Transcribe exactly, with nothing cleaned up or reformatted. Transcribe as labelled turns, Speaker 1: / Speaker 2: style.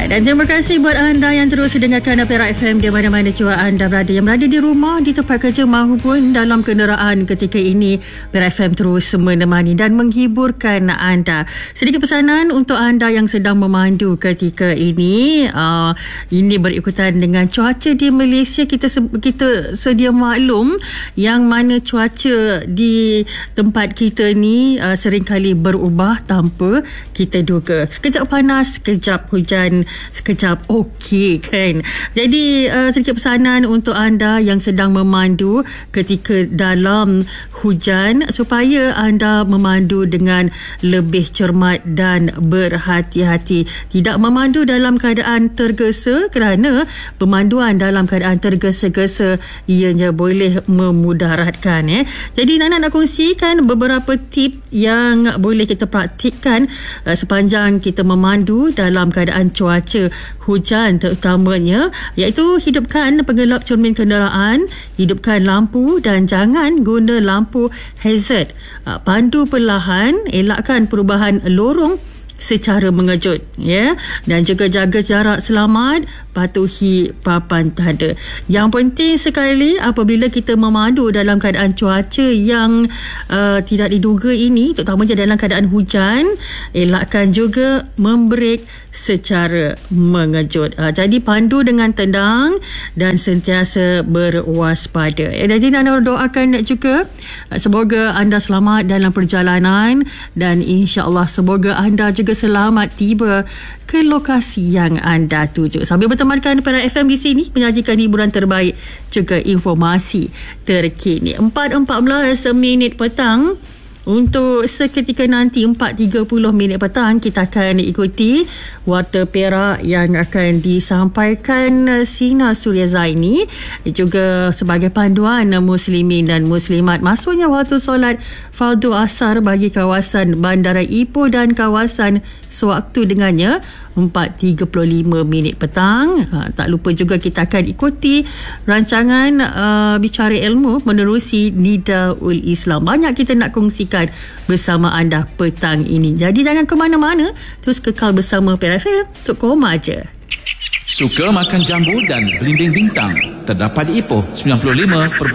Speaker 1: Ya, dan terima kasih buat anda yang terus dengarkan Perak F M di mana-mana jua anda berada, yang berada di rumah, di tempat kerja maupun dalam kenderaan ketika ini. Perak F M terus menemani dan menghiburkan anda. Sedikit pesanan untuk anda yang sedang memandu ketika ini. Uh, ini berikutan dengan cuaca di Malaysia. Kita kita sedia maklum yang mana cuaca di tempat kita ni uh, seringkali berubah tanpa kita duga. Sekejap panas, sekejap hujan, sekejap okey kan. Jadi uh, sedikit pesanan untuk anda yang sedang memandu ketika dalam hujan, supaya anda memandu dengan lebih cermat dan berhati-hati. Tidak memandu dalam keadaan tergesa, kerana pemanduan dalam keadaan tergesa-gesa ianya boleh memudaratkan. Eh. Jadi Nana nak kongsikan beberapa tip yang boleh kita praktikkan uh, sepanjang kita memandu dalam keadaan cuaca hujan terutamanya, iaitu hidupkan pengelap cermin kenderaan, hidupkan lampu dan jangan guna lampu hazard. Pandu perlahan, elakkan perubahan lorong secara mengejut, ya, dan juga jaga jarak selamat, patuhi papan tanda. Yang penting sekali apabila kita memandu dalam keadaan cuaca yang uh, tidak diduga ini, terutamanya dalam keadaan hujan, elakkan juga membrek secara mengejut. Uh, jadi pandu dengan tenang dan sentiasa berwaspada. Eh, dan jadi anda doakan juga uh, semoga anda selamat dalam perjalanan, dan insya-Allah semoga anda juga selamat tiba ke lokasi yang anda tuju. Sambil bertemankan Perak F M di sini menyajikan hiburan terbaik juga informasi terkini. empat empat belas minit petang. Untuk seketika nanti empat tiga puluh minit petang kita akan ikuti Warta Perak yang akan disampaikan Sina Suria Zaini, juga sebagai panduan muslimin dan muslimat masuknya waktu solat fardu asar bagi kawasan Bandara Ipoh dan kawasan sewaktu dengannya empat tiga puluh lima minit petang. Ha, tak lupa juga kita akan ikuti rancangan uh, Bicara Ilmu menerusi Nidaul Islam. Banyak kita nak kongsikan bersama anda petang ini. Jadi jangan ke mana-mana, terus kekal bersama Perak F M untuk koma aja.
Speaker 2: Suka makan jambu dan belimbing bintang? Terdapat di Ipoh sembilan puluh lima